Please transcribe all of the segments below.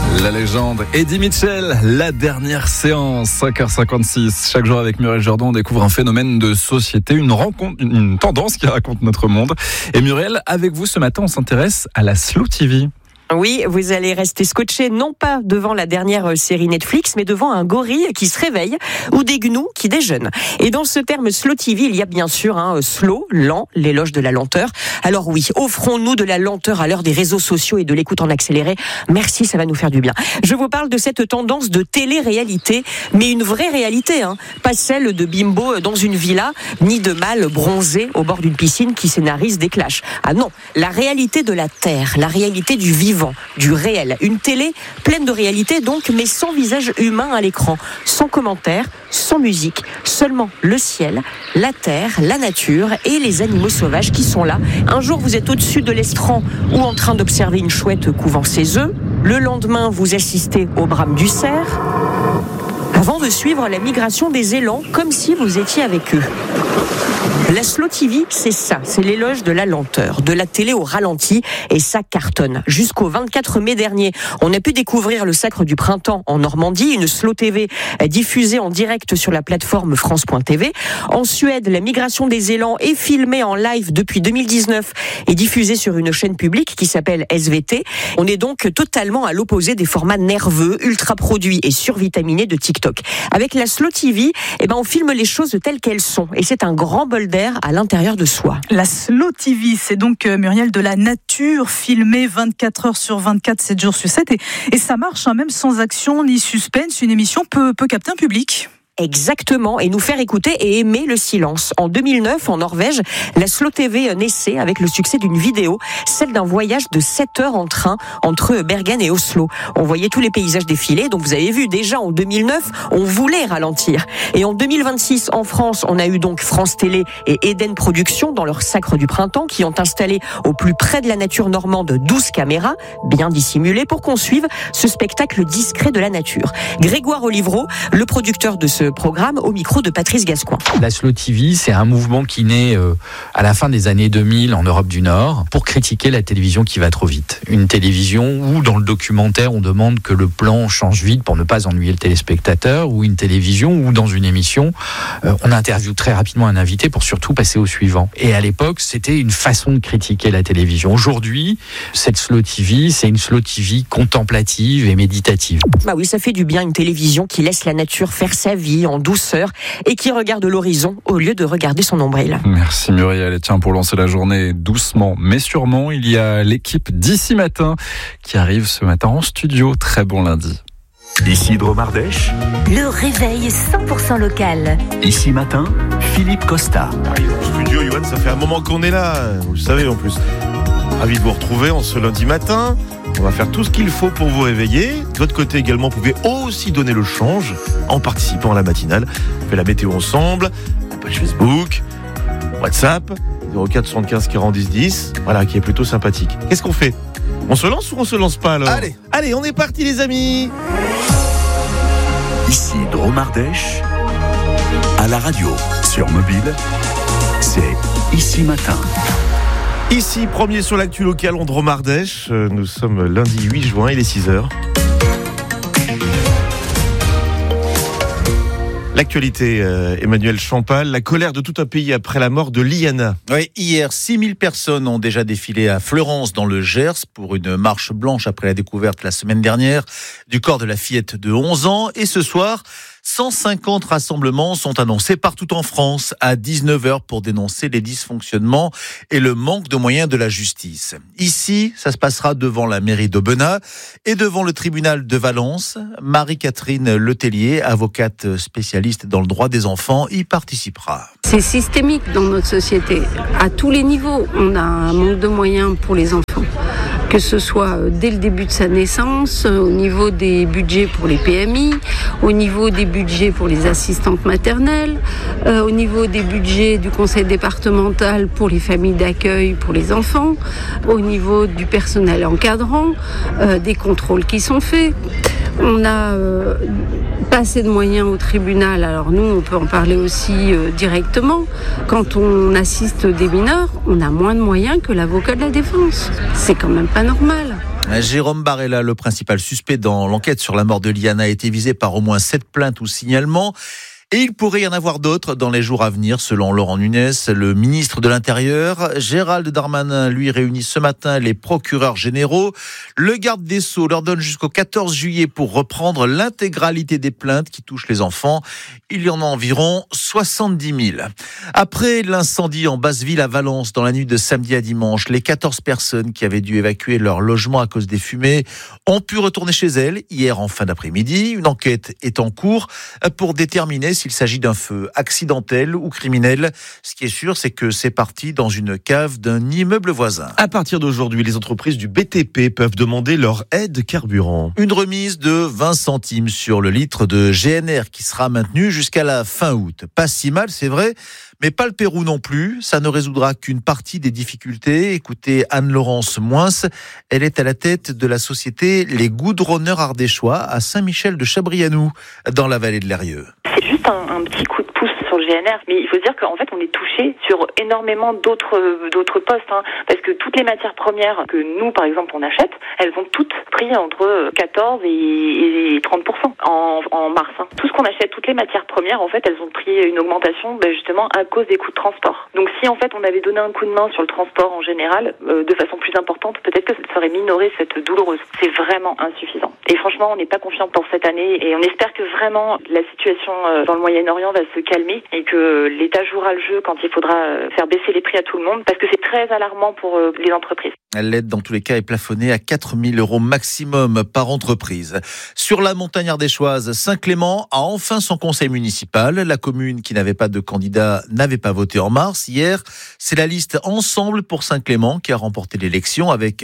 La légende Eddie Mitchell, la dernière séance, 5h56. Chaque jour avec Muriel Jourdan, on découvre un phénomène de société, une rencontre, une tendance qui raconte notre monde. Et Muriel, avec vous ce matin, on s'intéresse à la Slow TV. Oui, vous allez rester scotché non pas devant la dernière série Netflix, mais devant un gorille qui se réveille ou des gnous qui déjeunent. Et dans ce terme Slow TV, il y a bien sûr slow, lent, l'éloge de la lenteur. Alors oui, offrons-nous de la lenteur à l'heure des réseaux sociaux et de l'écoute en accéléré. Merci, ça va nous faire du bien. Je vous parle de cette tendance de télé-réalité, mais une vraie réalité, pas celle de bimbo dans une villa, ni de mâle bronzé au bord d'une piscine qui scénarise des clashs. Ah non, la réalité de la terre, la réalité du vivant, du réel. Une télé pleine de réalité donc, mais sans visage humain à l'écran, sans commentaires, sans musique, seulement le ciel, la terre, la nature et les animaux sauvages qui sont là. Un jour vous êtes au-dessus de l'estran ou en train d'observer une chouette couvant ses œufs. Le lendemain vous assistez au brame du cerf, avant de suivre la migration des élans comme si vous étiez avec eux. La Slow TV, c'est ça, c'est l'éloge de la lenteur, de la télé au ralenti, et ça cartonne. Jusqu'au 24 mai dernier, on a pu découvrir le Sacre du Printemps en Normandie, une Slow TV diffusée en direct sur la plateforme France.tv. En Suède, la migration des élans est filmée en live depuis 2019 et diffusée sur une chaîne publique qui s'appelle SVT. On est donc totalement à l'opposé des formats nerveux, ultra produits et survitaminés de TikTok. Avec la Slow TV, on filme les choses telles qu'elles sont, et c'est un grand bol d'air à l'intérieur de soi. La Slow TV, c'est donc, Muriel, de la nature filmée 24 heures sur 24, 7 jours sur 7, et ça marche, même sans action ni suspense. Une émission peut capter un public. Exactement, et nous faire écouter et aimer le silence. En 2009, en Norvège, la Slow TV naissait avec le succès d'une vidéo, celle d'un voyage de 7 heures en train entre Bergen et Oslo. On voyait tous les paysages défiler, donc vous avez vu, déjà en 2009, on voulait ralentir. Et en 2026, en France, on a eu donc France Télé et Eden Productions dans leur Sacre du Printemps, qui ont installé au plus près de la nature normande 12 caméras, bien dissimulées, pour qu'on suive ce spectacle discret de la nature. Grégoire Olivreau, le producteur de ce programme, au micro de Patrice Gascoin. La Slow TV, c'est un mouvement qui naît à la fin des années 2000 en Europe du Nord pour critiquer la télévision qui va trop vite. Une télévision où, dans le documentaire, on demande que le plan change vite pour ne pas ennuyer le téléspectateur, ou une télévision où, dans une émission, on interviewe très rapidement un invité pour surtout passer au suivant. Et à l'époque, c'était une façon de critiquer la télévision. Aujourd'hui, cette Slow TV, c'est une Slow TV contemplative et méditative. Bah oui, ça fait du bien, une télévision qui laisse la nature faire sa vie en douceur et qui regarde l'horizon au lieu de regarder son nombril. Merci Muriel. Et tiens, pour lancer la journée doucement mais sûrement, il y a l'équipe d'Ici Matin qui arrive ce matin en studio. Très bon lundi. Ici Dromardèche. Le réveil 100% local. Ici Matin, Philippe Costa. Arrive au studio, Yoann, ça fait un moment qu'on est là, vous le savez en plus. Ravi de vous retrouver en ce lundi matin. On va faire tout ce qu'il faut pour vous réveiller. De votre côté également, vous pouvez aussi donner le change en participant à la matinale. On fait la météo ensemble, la page Facebook, WhatsApp, 04 75 40 10 10, voilà, qui est plutôt sympathique. Qu'est-ce qu'on fait ? On se lance ou on se lance pas alors ? Allez, on est parti les amis. Ici Dromardèche, à la radio, sur mobile, c'est Ici Matin. Ici, premier sur l'actu locale en Dromardèche. Nous sommes lundi 8 juin, il est 6h. L'actualité, Emmanuel Champal, la colère de tout un pays après la mort de Liana. Oui, hier, 6000 personnes ont déjà défilé à Fleurance dans le Gers pour une marche blanche après la découverte la semaine dernière du corps de la fillette de 11 ans. Et ce soir, 150 rassemblements sont annoncés partout en France à 19h pour dénoncer les dysfonctionnements et le manque de moyens de la justice. Ici, ça se passera devant la mairie d'Aubenas et devant le tribunal de Valence. Marie-Catherine Letellier, avocate spécialiste dans le droit des enfants, y participera. C'est systémique dans notre société. À tous les niveaux, on a un manque de moyens pour les enfants. Que ce soit dès le début de sa naissance, au niveau des budgets pour les PMI, au niveau des budgets pour les assistantes maternelles, au niveau des budgets du conseil départemental pour les familles d'accueil pour les enfants, au niveau du personnel encadrant, des contrôles qui sont faits. On n'a pas assez de moyens au tribunal, alors nous on peut en parler aussi directement. Quand on assiste des mineurs, on a moins de moyens que l'avocat de la défense. C'est quand même pas normal. Jérôme Barella, le principal suspect dans l'enquête sur la mort de Liana, a été visé par au moins 7 plaintes ou signalements. Et il pourrait y en avoir d'autres dans les jours à venir, selon Laurent Nunez, le ministre de l'Intérieur. Gérald Darmanin, lui, réunit ce matin les procureurs généraux. Le garde des Sceaux leur donne jusqu'au 14 juillet pour reprendre l'intégralité des plaintes qui touchent les enfants. Il y en a environ 70 000. Après l'incendie en Basse-Ville à Valence dans la nuit de samedi à dimanche, les 14 personnes qui avaient dû évacuer leur logement à cause des fumées ont pu retourner chez elles hier en fin d'après-midi. Une enquête est en cours pour déterminer s'il s'agit d'un feu accidentel ou criminel. Ce qui est sûr, c'est que c'est parti dans une cave d'un immeuble voisin. À partir d'aujourd'hui, les entreprises du BTP peuvent demander leur aide carburant. Une remise de 20 centimes sur le litre de GNR qui sera maintenue jusqu'à la fin août. Pas si mal, c'est vrai, mais pas le Pérou non plus. Ça ne résoudra qu'une partie des difficultés. Écoutez Anne-Laurence Moins, elle est à la tête de la société Les Goudronneurs Ardéchois à Saint-Michel-de-Chabrianou, dans la vallée de l'Eyrieux. C'est juste un petit coup de pouce sur le GNR, mais il faut se dire qu'en fait on est touché sur énormément d'autres postes, parce que toutes les matières premières que nous par exemple on achète, elles ont toutes pris entre 14 et 30% en mars. Tout ce qu'on achète, toutes les matières premières, en fait elles ont pris une augmentation justement à cause des coûts de transport. Donc si en fait on avait donné un coup de main sur le transport en général, de façon plus importante, peut-être que ça aurait minoré cette douloureuse. C'est vraiment insuffisant. Et franchement on n'est pas confiant pour cette année et on espère que vraiment la situation dans le Moyen-Orient va se calmer et que l'État jouera le jeu quand il faudra faire baisser les prix à tout le monde, parce que c'est très alarmant pour les entreprises. L'aide, dans tous les cas, est plafonnée à 4 000 € maximum par entreprise. Sur la montagne ardéchoise, Saint-Clément a enfin son conseil municipal. La commune qui n'avait pas de candidat n'avait pas voté en mars. Hier, c'est la liste Ensemble pour Saint-Clément qui a remporté l'élection avec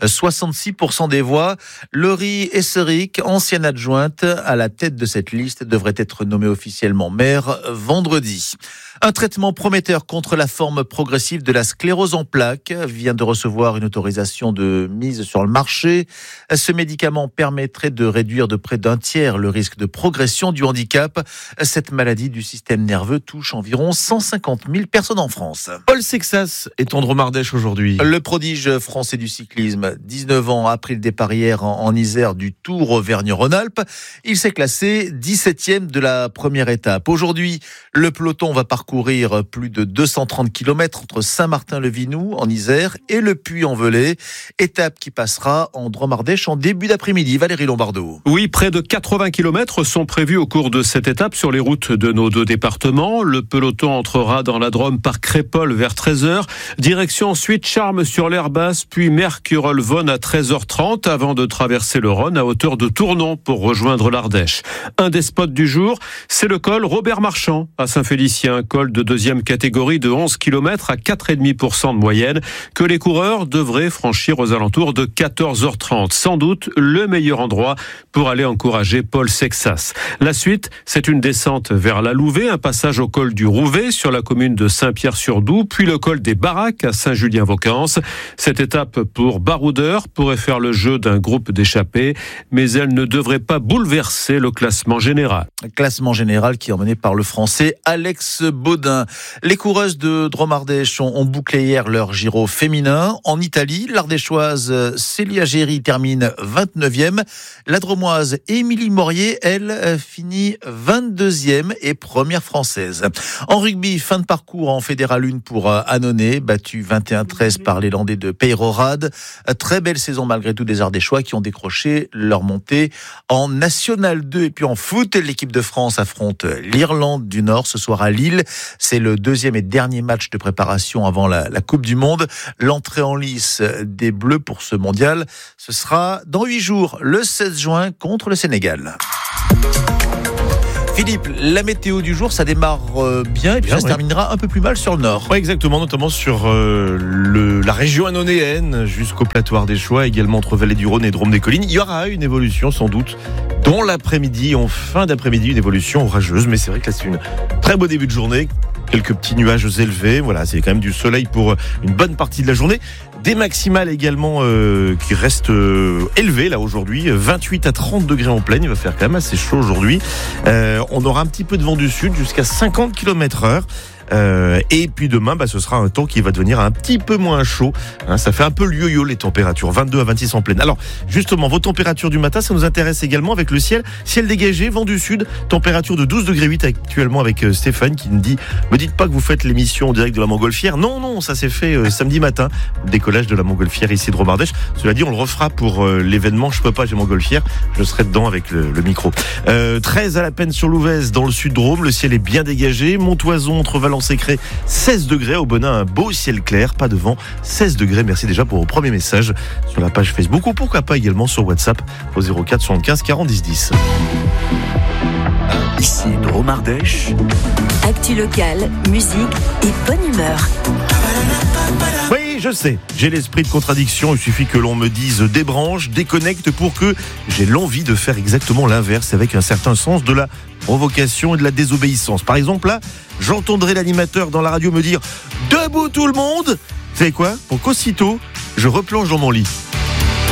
66% des voix. Laurie Esseric, ancienne adjointe à la tête de cette liste, devrait être nommée officiellement maire vendredi. Un traitement prometteur contre la forme progressive de la sclérose en plaques vient de recevoir une autorisation de mise sur le marché. Ce médicament permettrait de réduire de près d'un tiers le risque de progression du handicap. Cette maladie du système nerveux touche environ 150 000 personnes en France. Paul Sexas est en Dromardèche aujourd'hui. Le prodige français du cyclisme, 19 ans, a pris le départ hier en Isère du Tour Auvergne-Rhône-Alpes. Il s'est classé 17e de la première étape. Aujourd'hui, le peloton va parcourir plus de 230 km entre Saint-Martin-le-Vinoux en Isère et le Puy-en-Velay. Étape qui passera en Dromardèche en début d'après-midi. Valérie Lombardo. Oui, près de 80 km sont prévus au cours de cette étape sur les routes de nos deux départements. Le peloton entrera dans la Drôme par Crépol vers 13h. Direction ensuite Charmes-sur-l'Herbasse, puis Mercurolles-Vaune à 13h30 avant de traverser le Rhône à hauteur de Tournon pour rejoindre l'Ardèche. Un des spots du jour, c'est le col Robert Marchand à Saint-Félicien, col de deuxième catégorie de 11 km à 4,5% de moyenne que les coureurs devraient franchir aux alentours de 14h30. Sans doute le meilleur endroit pour aller encourager Paul Sexas. La suite, c'est une descente vers la Louvet, un passage au col du Rouvet sur la commune de Saint-Pierre-sur-Doubs, puis le col des Baraques à Saint-Julien-Vaucance. Cette étape pour baroudeurs pourrait faire le jeu d'un groupe d'échappés, mais elle ne devrait pas bouleverser le classement général. Classement général qui est emmené par le Français Alex Baudin. Les coureuses de Dromardèche ont bouclé hier leur Giro féminin. En Italie, l'Ardéchoise Célia Géry termine 29e. La Dromoise Émilie Morier, elle, finit 22e et première française. En rugby, fin de parcours en Fédéral 1 pour Annonay, battu 21-13 par les Landais de Peyrehorade. Très belle saison malgré tout des Ardéchois qui ont décroché leur montée en National 2. Et puis en foot, l'équipe de France affronte l'Irlande du Nord ce soir à Lille. C'est le deuxième et dernier match de préparation avant la Coupe du Monde. L'entrée en lice des Bleus pour ce mondial, ce sera dans 8 jours, le 16 juin contre le Sénégal. Philippe, la météo du jour, ça démarre bien et puis ça se terminera un peu plus mal sur le nord. Oui, exactement, notamment sur la région annonayenne jusqu'au plateau ardéchois, également entre Vallée du Rhône et Drôme des Collines. Il y aura une évolution sans doute dans l'après-midi, en fin d'après-midi, une évolution orageuse. Mais c'est vrai que là, c'est une très beau début de journée. Quelques petits nuages élevés, voilà, c'est quand même du soleil pour une bonne partie de la journée. Des maximales également qui restent élevées là aujourd'hui, 28 à 30 degrés en pleine, il va faire quand même assez chaud aujourd'hui. On aura un petit peu de vent du sud jusqu'à 50 km/h. Et puis demain, ce sera un temps qui va devenir un petit peu moins chaud. Ça fait un peu le yo-yo les températures, 22 à 26 en pleine. Alors justement, vos températures du matin, ça nous intéresse également avec le ciel dégagé, vent du sud, température de 12 degrés 8 actuellement avec Stéphane qui me dit, me dites pas que vous faites l'émission en direct de la Montgolfière. Non, ça s'est fait samedi matin, le décollage de la Montgolfière ici de Romardèche. Cela dit, on le refera pour l'événement Je peux pas, j'ai Montgolfière. Je serai dedans avec le micro. 13 à la peine sur l'Ouvèze dans le sud de Rome, le ciel est bien dégagé. Montoison entre Valence et Cré, 16 degrés. Au Bonin, un beau ciel clair, pas de vent, 16 degrés. Merci déjà pour vos premiers messages sur la page Facebook ou pourquoi pas également sur WhatsApp au 04 75 40 10 10. Ici Dromardèche. Actu locale, musique et bonne humeur. Oui, je sais, j'ai l'esprit de contradiction. Il suffit que l'on me dise débranche, déconnecte pour que j'ai l'envie de faire exactement l'inverse avec un certain sens de la provocation et de la désobéissance. Par exemple, là, j'entendrai l'animateur dans la radio me dire « Debout tout le monde !» Vous savez quoi ? Pour qu'aussitôt, je replonge dans mon lit.